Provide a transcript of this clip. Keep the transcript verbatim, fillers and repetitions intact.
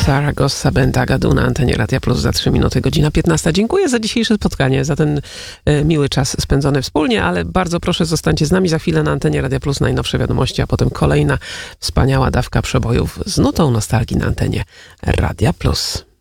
Saragossa Bentagadu na antenie Radia Plus za trzy minuty, godzina piętnasta. Dziękuję za dzisiejsze spotkanie, za ten e, miły czas spędzony wspólnie, ale bardzo proszę, zostańcie z nami. Za chwilę na antenie Radia Plus najnowsze wiadomości, a potem kolejna wspaniała dawka przebojów z nutą nostalgii na antenie Radia Plus.